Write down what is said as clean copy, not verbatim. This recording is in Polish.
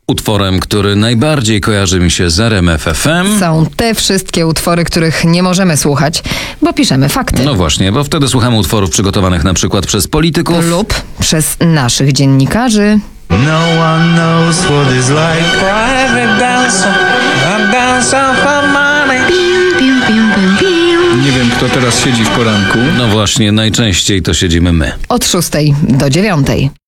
Utworem, który najbardziej kojarzy mi się z RMF FM. Są te wszystkie utwory, których nie możemy słuchać, bo piszemy fakty. No właśnie, bo wtedy słuchamy utworów przygotowanych na przykład przez polityków. Lub przez naszych dziennikarzy. No one knows what it's like. Private dancer, I dance off for money. Nie wiem, kto teraz siedzi w poranku. No właśnie, najczęściej to siedzimy my. Od 6 do 9.